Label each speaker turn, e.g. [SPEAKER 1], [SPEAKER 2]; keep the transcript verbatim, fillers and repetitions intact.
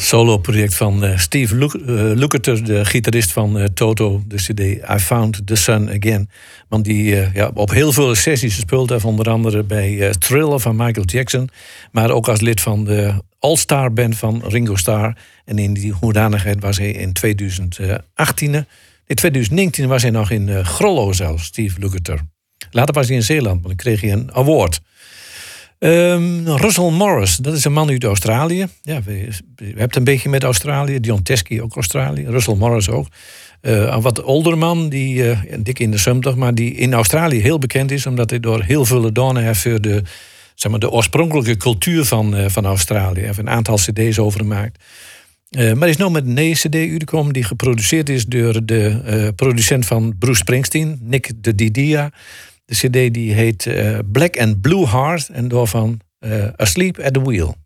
[SPEAKER 1] solo-project van uh, Steve Luk- uh, Lukather, de gitarist van uh, Toto, de cd I Found the Sun Again. Want die uh, ja, op heel veel sessies gespeeld heeft, onder andere bij uh, Thriller van Michael Jackson, maar ook als lid van de All-Star Band van Ringo Starr. En in die hoedanigheid was hij in twintig achttien, nee, twintig negentien was hij nog in uh, Grollo zelfs, Steve Lukather. Later was hij in Zeeland, maar dan kreeg hij een award. Um, Russell Morris, dat is een man uit Australië. Ja, we, we hebben het een beetje met Australië. Dion Teskey ook Australië. Russell Morris ook. Uh, een wat oudere man, die uh, dik in de zeventig, maar die in Australië heel bekend is, omdat hij door heel veel gedaan heeft voor de, zeg maar, de oorspronkelijke cultuur van, uh, van Australië. Hij heeft een aantal cd's over gemaakt. Uh, maar hij is nu met een nieuwe cd uitgekomen die geproduceerd is door de uh, producent van Bruce Springsteen, Nick de Didia. De cd die heet uh, Black and Blue Heart en daarvan uh, Asleep at the Wheel.